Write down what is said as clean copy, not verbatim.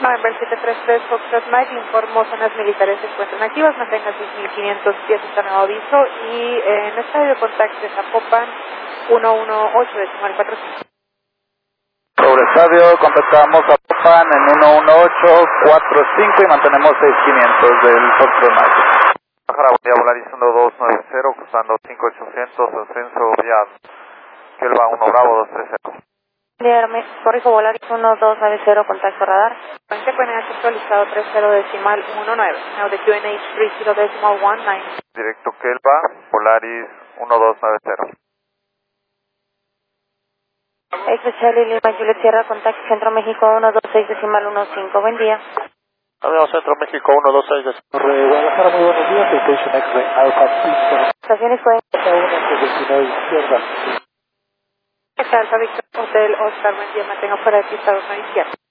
November 733 Foxtrot Mike, le informo, zonas militares se encuentran activas, mantenga 6.500 pies hasta nuevo aviso y en estadio de contacto de Zapopan 118 decimal 45. Sobre estadio, contactamos a Zapopan en 11845 y mantenemos 6.500 del Foxtrot Mike. Bajara, buen día, Volaris 1290, cruzando 5800, ascenso vía Kelva 1 Bravo 230. Corrijo, Volaris 1290, contacto radar. Puente QNH actualizado 30 decimal 19. Now the QNH 30 decimal 19. Directo Kelva, Volaris 1290. X Charlie Lima Juliet Sierra, contacto Centro México 126 decimal 15. Buen día. Avión Centro México 126 decimal. Guadalajara, muy buenos días. Station X-Ray Alpha 5. Estaciones pueden. 1 izquierda. Alfa Victor Hotel Oscar, buen día, mantenga fuera de pista 2 izquierda.